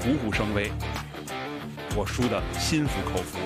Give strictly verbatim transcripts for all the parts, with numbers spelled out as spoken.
虎虎生威，我输得心服口服。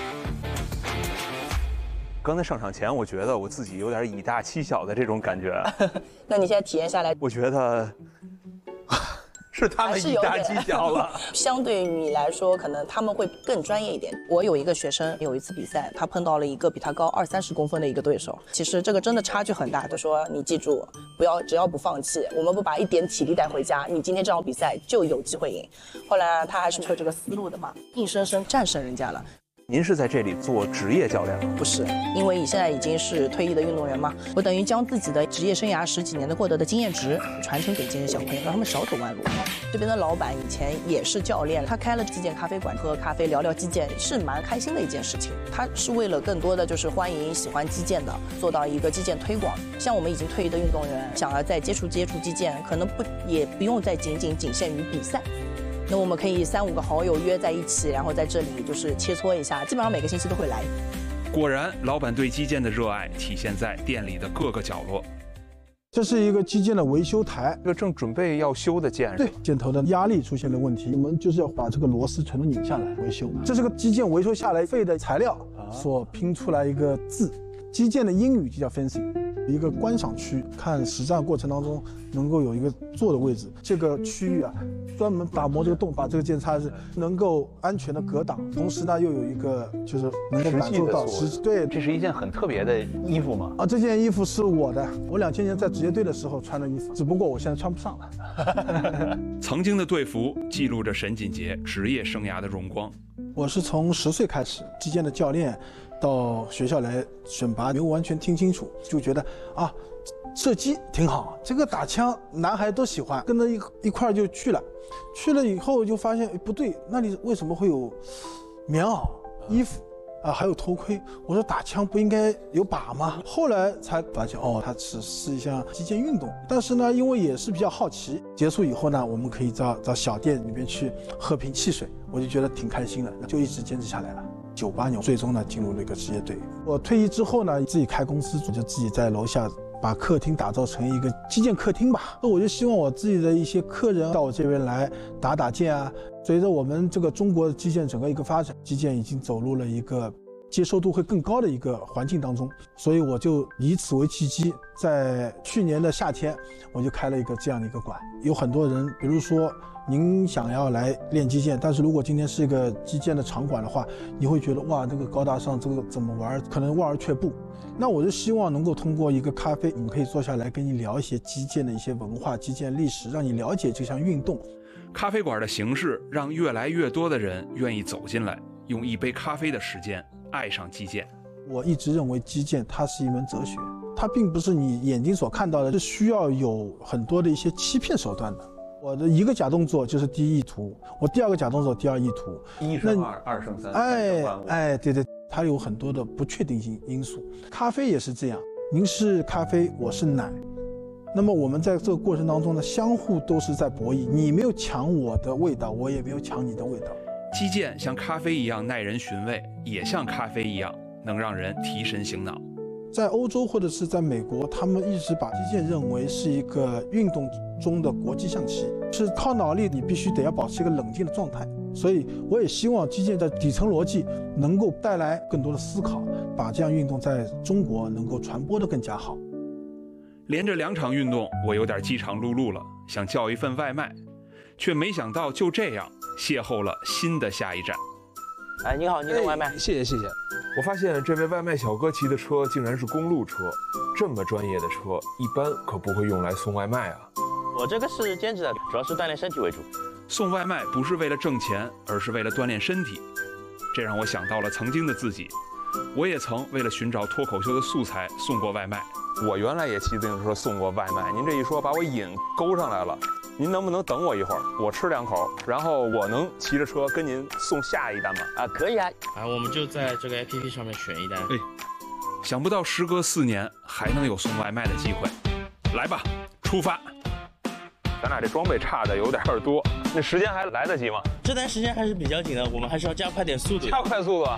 刚才上场前，我觉得我自己有点以大欺小的这种感觉。 那你现在体验下来， 我觉得是他们以大欺小了。 相对于你来说，可能他们会更专业一点。我有一个学生，有一次比赛，他碰到了一个比他高二三十公分的一个对手。其实这个真的差距很大。就说你记住，不要只要不放弃，我们不把一点体力带回家，你今天这场比赛就有机会赢。后来他还是有这个思路的嘛，硬生生战胜人家了。 您是在这里做职业教练吗？ 不是，因为你现在已经是退役的运动员嘛，我等于将自己的职业生涯十几年的获得的经验值传承给这些小朋友，让他们少走弯路。这边的老板以前也是教练，他开了击剑咖啡馆，喝咖啡聊聊击剑是蛮开心的一件事情。他是为了更多的就是欢迎喜欢击剑的，做到一个击剑推广。像我们已经退役的运动员，想要再接触接触击剑，可能不也不用再仅仅仅限于比赛。那我们可以三五个好友约在一起，然后在这里就是切磋一下，基本上每个星期都会来。 果然，老板对击剑的热爱体现在店里的各个角落。 这是一个击剑的维修台， 这个正准备要修的剑， 对，箭头的压力出现了问题，我们就是要把这个螺丝全都拧下来维修。这是个击剑维修下来废的材料所拼出来一个字，击剑的英语就叫 fencing。一个观赏区，看实战过程当中能够有一个坐的位置，这个区域啊，专门打磨这个洞，把这个剑插是能够安全的隔挡，同时呢又有一个就是能够感受到实际。对， 这是一件很特别的衣服吗？ 啊，这件衣服是我的，我两千年在职业队的时候穿的衣服，只不过我现在穿不上了。 曾经的队服记录着沈锦杰职业生涯的荣光。 我是从十岁开始击剑的教练。到学校来选拔，没有完全听清楚，就觉得啊，射击挺好，这个打枪男孩都喜欢，跟着一一块就去了。去了以后就发现不对，那里为什么会有棉袄、衣服啊，还有头盔？我说打枪不应该有靶吗？后来才发现哦，它只是一项击剑运动。但是呢，因为也是比较好奇，结束以后呢，我们可以到到小店里面去喝瓶汽水，我就觉得挺开心的，就一直坚持下来了。九八年最终呢进入了一个职业队。我退役之后呢，自己开公司，我就自己在楼下把客厅打造成一个击剑客厅吧。那我就希望我自己的一些客人到我这边来打打剑啊。随着我们这个中国的击剑整个一个发展，击剑已经走入了一个接受度会更高的一个环境当中，所以我就以此为契机，在去年的夏天我就开了一个这样的一个馆。有很多人，比如说您想要来练击剑，但是如果今天是一个击剑的场馆的话，你会觉得哇，这个高大上，这个怎么玩，可能望而却步。那我就希望能够通过一个咖啡，你们可以坐下来跟你聊一些击剑的一些文化、击剑历史，让你了解这项运动。 咖啡馆的形式让越来越多的人愿意走进来，用一杯咖啡的时间爱上击剑。 我一直认为击剑它是一门哲学，它并不是你眼睛所看到的，是需要有很多的一些欺骗手段的。我的一个假动作就是第一意图，我第二个假动作第二意图， 一胜二，二胜三， 哎哎，对对，它有很多的不确定性因素。咖啡也是这样，您是咖啡，我是奶，那么我们在这个过程当中呢，相互都是在博弈，你没有抢我的味道，我也没有抢你的味道。 击剑像咖啡一样耐人寻味，也像咖啡一样能让人提神醒脑。 在欧洲或者是在美国，他们一直把击剑认为是一个运动中的国际象棋，是靠脑力，你必须得要保持一个冷静的状态。所以我也希望击剑的底层逻辑能够带来更多的思考，把这样运动在中国能够传播得更加好。 连着两场运动，我有点饥肠辘辘了，想叫一份外卖，却没想到就这样邂逅了新的下一站。 哎，你好，您的外卖。 哎、谢谢谢谢。我发现这位外卖小哥骑的车竟然是公路车，这么专业的车一般可不会用来送外卖啊。 我这个是兼职的，主要是锻炼身体为主。 送外卖不是为了挣钱，而是为了锻炼身体，这让我想到了曾经的自己。我也曾为了寻找脱口秀的素材送过外卖。 我原来也骑自行车送过外卖，您这一说把我瘾勾上来了。您能不能等我一会儿，我吃两口，然后我能骑着车跟您送下一单吗？ 啊，可以啊。 啊，我们就在这个 A P P 上面选一单。 哎，想不到时隔四年还能有送外卖的机会，来吧，出发。 咱俩这装备差的有点多，那时间还来得及吗？ 这单时间还是比较紧的，我们还是要加快点速度。 加快速度啊！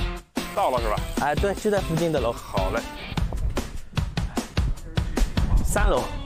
到了是吧？ 哎，对，就在附近的楼。 好嘞。 三楼。